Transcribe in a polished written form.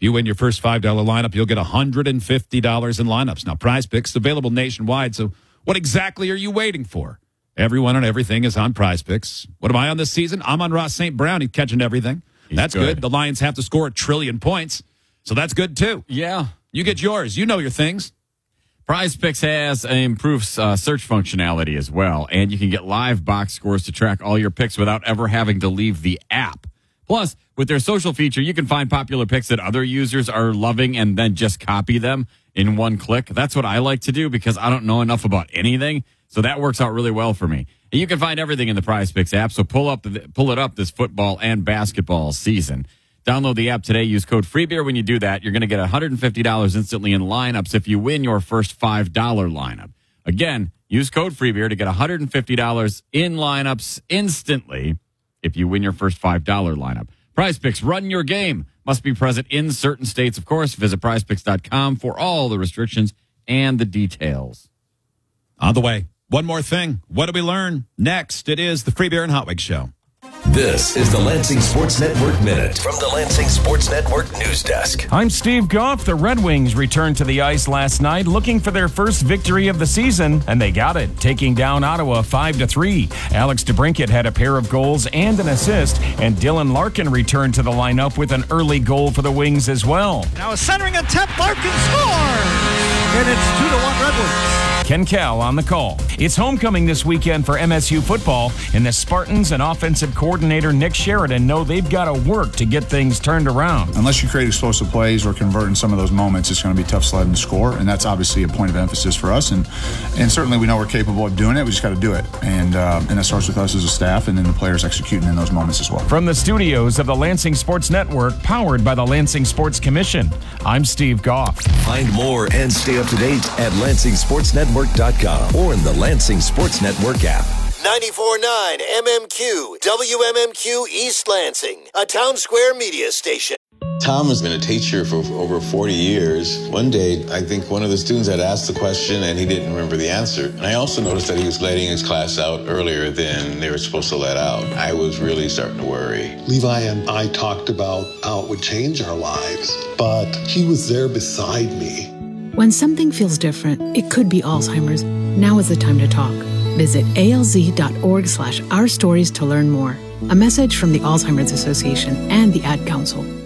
If you win your first $5 lineup, you'll get $150 in lineups. Now, Prize Picks available nationwide, so what exactly are you waiting for? Everyone and everything is on Prize Picks. What am I on this season? I'm on Ross St. Brown. He's catching everything. That's good. The Lions have to score 1 trillion points, so that's good, too. Yeah. You get yours. You know your things. Prize Picks has improved search functionality as well, and you can get live box scores to track all your picks without ever having to leave the app. Plus, with their social feature, you can find popular picks that other users are loving and then just copy them in one click. That's what I like to do because I don't know enough about anything, so that works out really well for me. And you can find everything in the Prize Picks app, so pull it up this football and basketball season. Download the app today. Use code FREEBEER when you do that. You're going to get $150 instantly in lineups if you win your first $5 lineup. Again, use code FREEBEER to get $150 in lineups instantly if you win your first $5 lineup. Prize Picks, run your game. Must be present in certain states, of course. Visit prizepicks.com for all the restrictions and the details. On the way, one more thing. What did we learn? Next, it is the Free Beer and Hot Wings Show. This is the Lansing Sports Network Minute from the Lansing Sports Network News Desk. I'm Steve Goff. The Red Wings returned to the ice last night looking for their first victory of the season, and they got it, taking down Ottawa 5-3. Alex DeBrincat had a pair of goals and an assist, and Dylan Larkin returned to the lineup with an early goal for the Wings as well. Now a centering attempt, Larkin scores! And it's 2-1 Red Wings. Ken Kell on the call. It's homecoming this weekend for MSU football, and the Spartans and offensive coordinator Nick Sheridan know they've got to work to get things turned around. Unless you create explosive plays or convert in some of those moments, it's going to be tough sledding to score, and that's obviously a point of emphasis for us. And certainly we know we're capable of doing it. We just got to do it, and that starts with us as a staff, and then the players executing in those moments as well. From the studios of the Lansing Sports Network, powered by the Lansing Sports Commission, I'm Steve Goff. Find more and stay up to date at LansingSportsNetwork.com or in the Lansing Sports Network app. 94.9 MMQ, WMMQ East Lansing, a Town Square media station. Tom has been a teacher for over 40 years. One day, I think one of the students had asked the question and he didn't remember the answer. And I also noticed that he was letting his class out earlier than they were supposed to let out. I was really starting to worry. Levi and I talked about how it would change our lives, but he was there beside me. When something feels different, it could be Alzheimer's. Now is the time to talk. Visit alz.org/ourstories to learn more. A message from the Alzheimer's Association and the Ad Council.